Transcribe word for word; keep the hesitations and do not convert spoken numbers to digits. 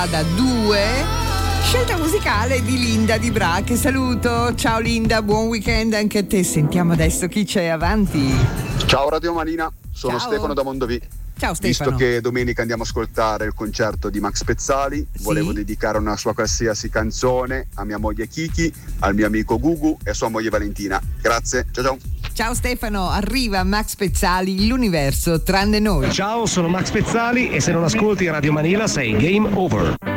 strada due. Scelta musicale di Linda Di Bra, che saluto. Ciao Linda, buon weekend anche a te. Sentiamo adesso chi c'è avanti. Ciao Radio Marina, sono Ciao. Stefano da Mondovì. Ciao Stefano. Visto che domenica andiamo a ascoltare il concerto di Max Pezzali, Sì? volevo dedicare una sua qualsiasi canzone a mia moglie Kiki, al mio amico Gugu e a sua moglie Valentina. Grazie, ciao ciao. Ciao Stefano, arriva Max Pezzali, l'universo tranne noi. Ciao, sono Max Pezzali e se non ascolti Radio Manila sei game over.